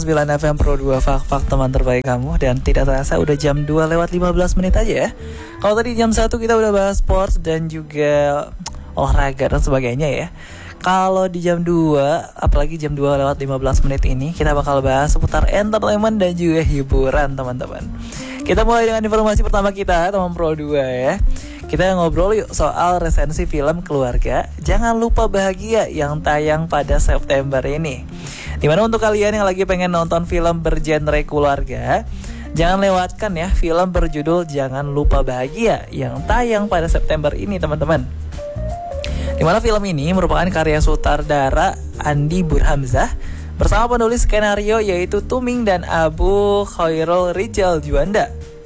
9 FM Pro 2 Fak teman terbaik kamu. Dan tidak terasa udah jam 2 lewat 15 menit aja ya. Kalau tadi jam 1 kita udah bahas sports dan juga olahraga dan sebagainya ya. Kalau di jam 2, apalagi jam 2 lewat 15 menit ini, kita bakal bahas seputar entertainment dan juga hiburan teman-teman. Kita mulai dengan informasi pertama kita, teman Pro 2 ya. Kita ngobrol yuk soal resensi film keluarga Jangan Lupa Bahagia yang tayang pada September ini. Dimana untuk kalian yang lagi pengen nonton film bergenre keluarga, jangan lewatkan ya film berjudul Jangan Lupa Bahagia yang tayang pada September ini teman-teman. Dimana film ini merupakan karya sutradara Andi Burhamzah bersama penulis skenario yaitu Tuming dan Abu Khairul Rijal Juanda.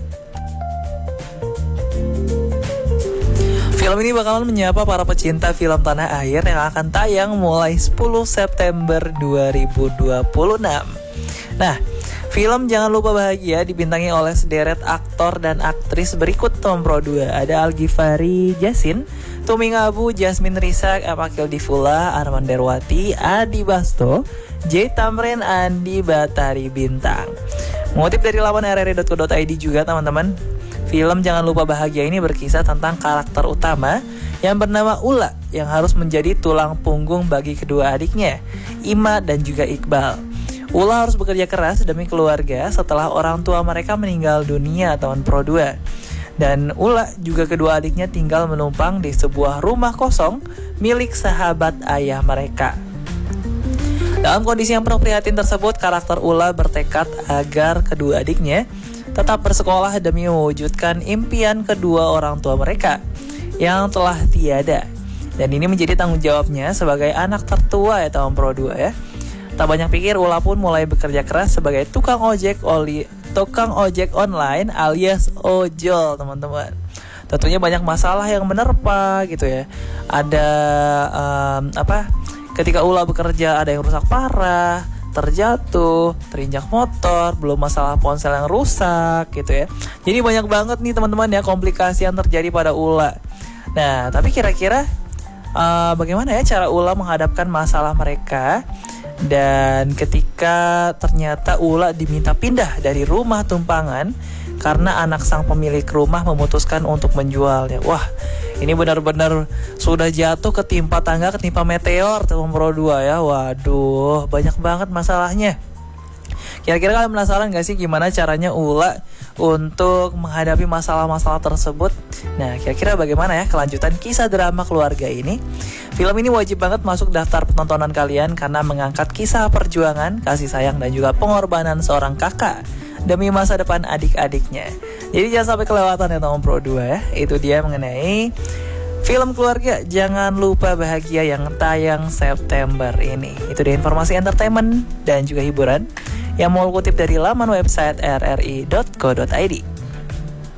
Film ini bakalan menyapa para pecinta film tanah air yang akan tayang mulai 10 September 2026. Nah, film Jangan Lupa Bahagia dibintangi oleh sederet aktor dan aktris berikut teman Pro 2. Ada Al-Ghifari Jasin, Tuming Abu, Jasmine Risak, Emakil Divula, Arman Derwati, Adi Basto, J. Tamrin, Andi Batari Bintang. Mengutip dari laman rri.co.id juga teman-teman, film Jangan Lupa Bahagia ini berkisah tentang karakter utama yang bernama Ula yang harus menjadi tulang punggung bagi kedua adiknya, Ima dan juga Iqbal. Ula harus bekerja keras demi keluarga setelah orang tua mereka meninggal dunia tahun Pro 2. Dan Ula juga kedua adiknya tinggal menumpang di sebuah rumah kosong milik sahabat ayah mereka. Dalam kondisi yang penuh prihatin tersebut, karakter Ula bertekad agar kedua adiknya tetap bersekolah demi mewujudkan impian kedua orang tua mereka yang telah tiada. Dan ini menjadi tanggung jawabnya sebagai anak tertua ya tahun Pro 2 ya. Tak banyak pikir, Ula pun mulai bekerja keras sebagai tukang ojek online alias ojol teman-teman. Tentunya banyak masalah yang menerpa gitu ya. Ada ketika Ula bekerja ada yang rusak parah, terjatuh, terinjak motor, belum masalah ponsel yang rusak gitu ya. Jadi banyak banget nih teman-teman ya komplikasi yang terjadi pada Ula. Nah, tapi kira-kira bagaimana ya cara Ula menghadapkan masalah mereka? Dan ketika ternyata Ula diminta pindah dari rumah tumpangan karena anak sang pemilik rumah memutuskan untuk menjualnya. Wah, ini benar-benar sudah jatuh ketimpa tangga, ketimpa meteor teman Pro 2 ya. Waduh, banyak banget masalahnya. Kira-kira kalian penasaran gak sih gimana caranya Ula untuk menghadapi masalah-masalah tersebut? Nah, kira-kira bagaimana ya kelanjutan kisah drama keluarga ini? Film ini wajib banget masuk daftar penontonan kalian karena mengangkat kisah perjuangan, kasih sayang, dan juga pengorbanan seorang kakak demi masa depan adik-adiknya. Jadi jangan sampai kelewatan ya teman Pro 2 ya. Itu dia mengenai film keluarga Jangan Lupa Bahagia yang tayang September ini. Itu dia informasi entertainment dan juga hiburan yang mau kutip dari laman website rri.co.id.